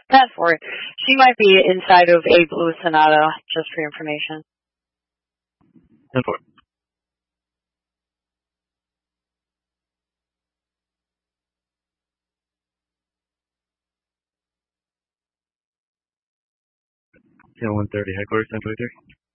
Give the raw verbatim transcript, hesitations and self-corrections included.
ten four. She might be inside of a blue Sonata, just for your information. ten four. ten one thirty, headquarters, ten twenty-three.